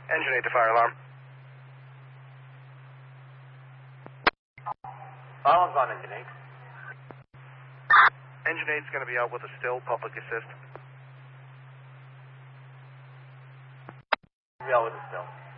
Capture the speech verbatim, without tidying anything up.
Engine eight to fire alarm. Fire alarm's on engine eight. Engine eight's going to be out with a still, public assist. Yeah, with a still.